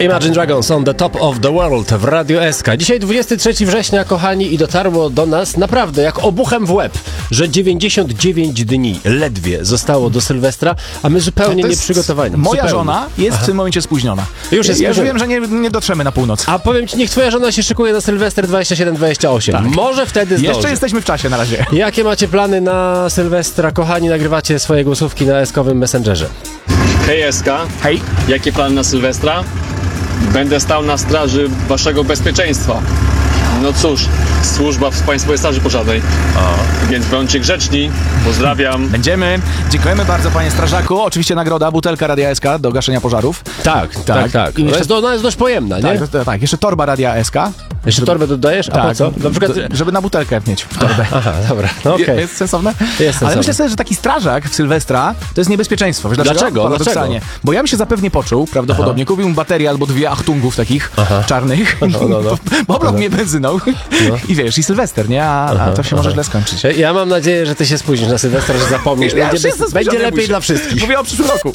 Imagine Dragons on the top of the world w Radio SK. Dzisiaj 23 września, kochani, i dotarło do nas naprawdę jak obuchem w łeb, że 99 dni ledwie zostało do Sylwestra, a my zupełnie nieprzygotowani. Moja żona jest w tym momencie spóźniona. Już jest ja spóźniona. wiem, że nie dotrzemy na północ. A powiem ci, niech twoja żona się szykuje na Sylwester 27-28. Tak. Może wtedy zdąży. Jeszcze jesteśmy w czasie na razie. Jakie macie plany na Sylwestra, kochani? Nagrywacie swoje głosówki na eskowym Messengerze. Hej SK, Hej. jakie plany na Sylwestra? Będę stał na straży waszego bezpieczeństwa. No cóż, służba w Państwowej Straży Pożarnej. Więc bądźcie grzeczni. Pozdrawiam. Będziemy. Dziękujemy bardzo, panie strażaku. Oczywiście nagroda, butelka Radia SK do gaszenia pożarów. Tak. I Ona jest dość pojemna, nie? Tak, jeszcze torba Radia SK. Jeszcze torbę dodajesz? A po co? Na przykład... Żeby na butelkę mieć w torbę. Aha, dobra. No okej. Jest sensowne? Jest sensowne. Ale myślę sobie, że taki strażak w Sylwestra to jest niebezpieczeństwo. Wiesz Dlaczego? Paradoksalnie. Bo ja bym się zapewnie poczuł, prawdopodobnie. Kupiłbym baterię albo 2 Achtungów takich czarnych. No. Poblał mnie benzyną. I wiesz, i Sylwester, nie? A to się może źle skończyć. Ja mam nadzieję, że ty się spóźnisz na Sylwestra, że zapomnisz. Ja już Będzie jestem lepiej spóźniony, dla wszystkich. Mówię o przyszłym roku.